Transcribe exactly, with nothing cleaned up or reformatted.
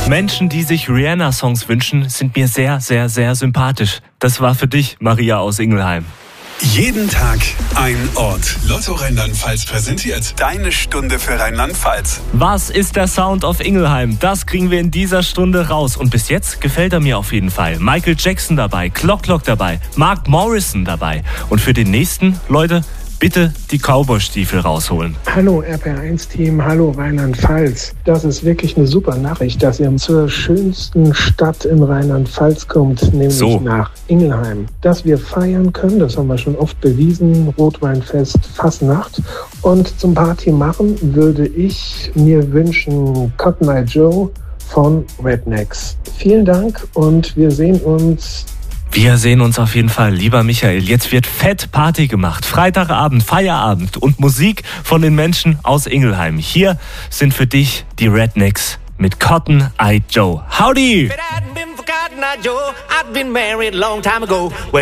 Menschen, die sich Rihanna-Songs wünschen, sind mir sehr, sehr, sehr sympathisch. Das war für dich, Maria aus Ingelheim. Jeden Tag ein Ort. Lotto Rheinland-Pfalz präsentiert deine Stunde für Rheinland-Pfalz. Was ist der Sound of Ingelheim? Das kriegen wir in dieser Stunde raus. Und bis jetzt gefällt er mir auf jeden Fall. Michael Jackson dabei, Clock Clock dabei, Mark Morrison dabei. Und für den nächsten, Leute, bitte die Cowboy-Stiefel rausholen. Hallo R P R eins Team, hallo Rheinland-Pfalz. Das ist wirklich eine super Nachricht, dass ihr zur schönsten Stadt in Rheinland-Pfalz kommt, nämlich so. nach Ingelheim. Dass wir feiern können, das haben wir schon oft bewiesen, Rotweinfest, Fasnacht. Und zum Party machen würde ich mir wünschen Cotton Eye Joe von Rednecks. Vielen Dank und wir sehen uns. Wir sehen uns auf jeden Fall, lieber Michael. Jetzt wird fett Party gemacht. Freitagabend, Feierabend und Musik von den Menschen aus Ingelheim. Hier sind für dich die Rednecks mit Cotton Eye Joe. Howdy!